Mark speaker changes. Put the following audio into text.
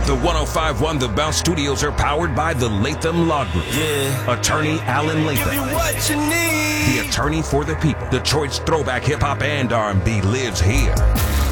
Speaker 1: The 105.1 The Bounce Studios are powered by the Latham Law Group.
Speaker 2: Yeah.
Speaker 1: Attorney Alan Latham.
Speaker 2: Give you what you need.
Speaker 1: The attorney for the people. Detroit's throwback hip-hop and R&B lives here.